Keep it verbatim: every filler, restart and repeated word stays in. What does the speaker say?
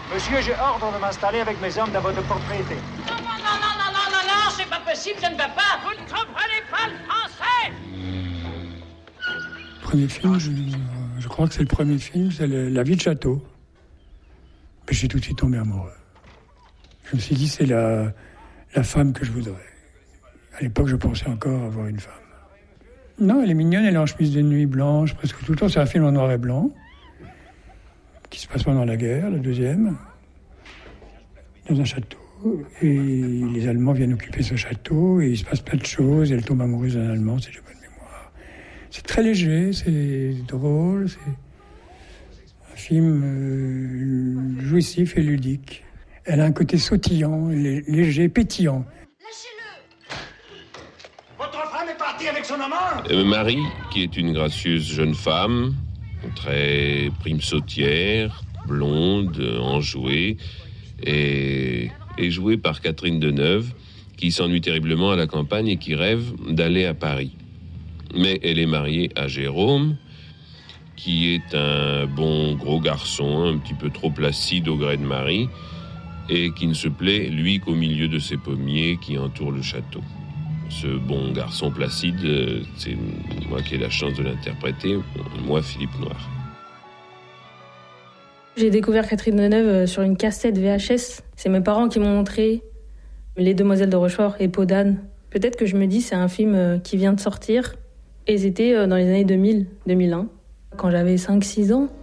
Monsieur, j'ai ordre de m'installer avec mes hommes dans votre propriété. Non, non, non, non, non, non, non, non, c'est pas possible, je ne veux pas. Vous ne comprenez pas le français. Premier film, je, je crois que c'est le premier film, c'est le, La vie de château. Mais j'ai tout de suite tombé amoureux. Je me suis dit, c'est la, la femme que je voudrais. À l'époque, je pensais encore avoir une femme. Non, elle est mignonne, elle est en chemise de nuit blanche, presque tout le temps. C'est un film en noir et blanc, qui se passe pendant la guerre, le deuxième, dans un château. Et les Allemands viennent occuper ce château, et il se passe plein de choses, et elle tombe amoureuse d'un Allemand, si j'ai bonne mémoire. C'est très léger, c'est drôle, c'est un film euh, jouissif et ludique. Elle a un côté sautillant, léger, pétillant. Votre femme est partie avec son amant ? euh, Marie, qui est une gracieuse jeune femme, très prime sautière, blonde, enjouée, et, et jouée par Catherine Deneuve, qui s'ennuie terriblement à la campagne et qui rêve d'aller à Paris. Mais elle est mariée à Jérôme, qui est un bon gros garçon, un petit peu trop placide au gré de Marie, et qui ne se plaît, lui, qu'au milieu de ces pommiers qui entourent le château. Ce bon garçon placide, c'est moi qui ai la chance de l'interpréter, moi, Philippe Noirs. J'ai découvert Catherine Deneuve sur une cassette V H S. C'est mes parents qui m'ont montré Les Demoiselles de Rochefort et Peau d'âne. Peut-être que je me dis c'est un film qui vient de sortir. Et c'était dans les années deux mille, deux mille un. Quand j'avais cinq six ans,